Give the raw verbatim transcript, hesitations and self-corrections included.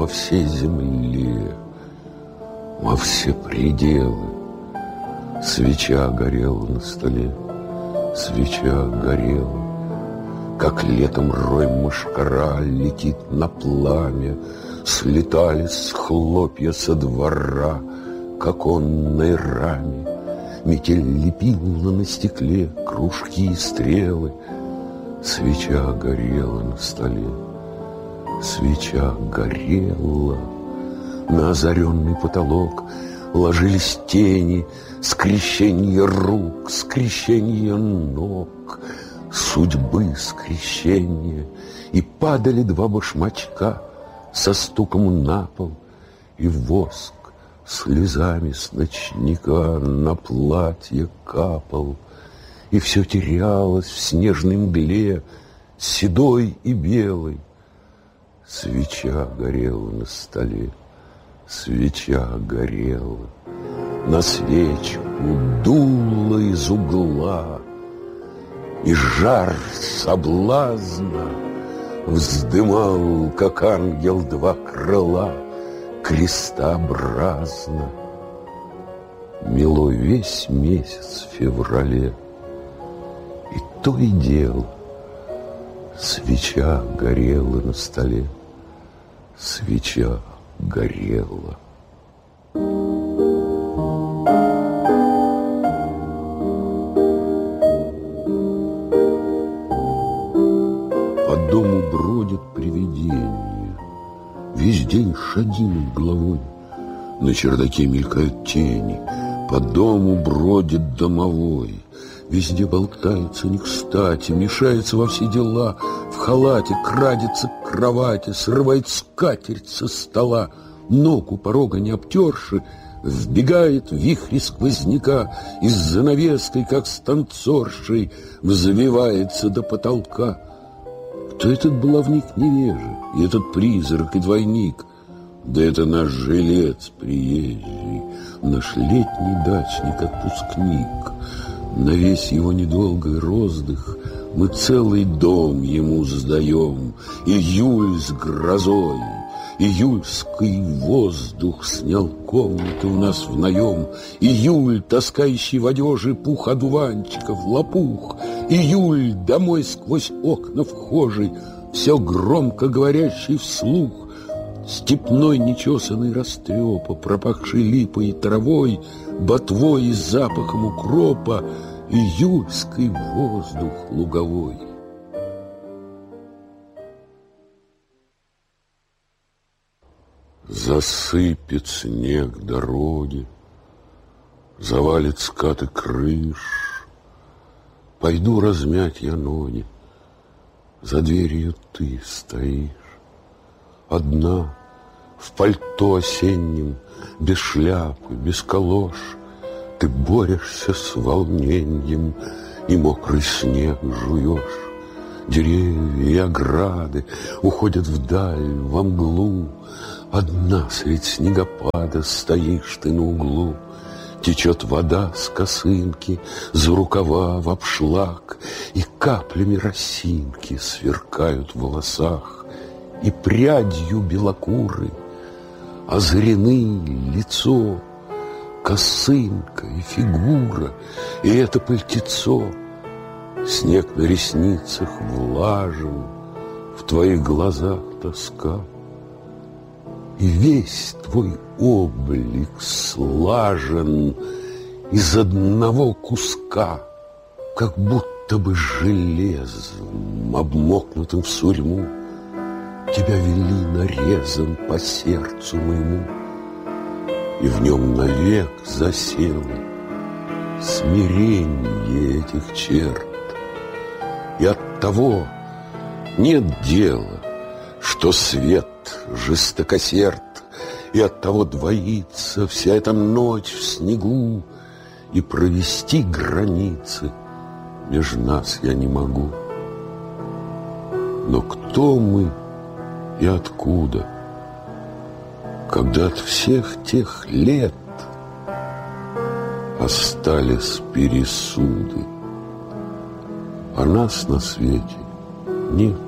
по всей земле, во все пределы. Свеча горела на столе, свеча горела, как летом рой мошкара летит на пламя. Слетались хлопья со двора к оконной раме. Метель лепила на стекле кружки и стрелы. Свеча горела на столе, свеча горела. На озаренный потолок ложились тени, скрещенье рук, скрещенье ног, судьбы скрещенье. И падали два башмачка со стуком на пол, и воск слезами с ночника на платье капал. И все терялось в снежной мгле, седой и белой. Свеча горела на столе, свеча горела. На свечку дуло из угла, и жар соблазна вздымал, как ангел, два крыла крестообразно. Мело весь месяц в феврале, и то и дело свеча горела на столе, свеча горела. По дому бродит привидение, весь день шаги над головой, на чердаке мелькают тени. По дому бродит домовой, везде болтается не кстати, мешается во все дела, в халате крадется к кровати, срывает скатерть со стола, ног у порога не обтерши, вбегает в вихре сквозняка и с занавеской, как с танцоршей, взвивается до потолка. Кто этот баловник невежи, и этот призрак и двойник? Да это наш жилец приезжий, наш летний дачник-отпускник. На весь его недолгий роздых мы целый дом ему сдаем. Июль с грозой, июльский воздух снял комнату у нас в наем. Июль, таскающий в одежи пух одуванчиков, лопух. Июль, домой сквозь окна вхожий, все громко говорящий вслух. Степной нечесанный растрепа, пропахший липой и травой, ботвой и запахом укропа, июльский воздух луговой. Засыпет снег дороги, завалит скаты крыш. Пойду размять я ноги, за дверью ты стоишь. Одна, в пальто осеннем, без шляпы, без калош, ты борешься с волнением и мокрый снег жуешь. Деревья и ограды уходят вдаль, во мглу. Одна средь снегопада стоишь ты на углу. Течет вода с косынки, за рукава в обшлаг, и каплями росинки сверкают в волосах. И прядью белокуры озарены лицо, косынка и фигура, и это пальтецо. Снег на ресницах влажен, в твоих глазах тоска. И весь твой облик слажен из одного куска, как будто бы железом, обмокнутым в сурьму. Тебя вели нарезом по сердцу моему, и в нем навек засело смирение этих черт. И оттого нет дела, что свет жестокосерд, и оттого двоится вся эта ночь в снегу, и провести границы между нас я не могу. Но кто мы и откуда, когда от всех тех лет остались пересуды, а нас на свете нет?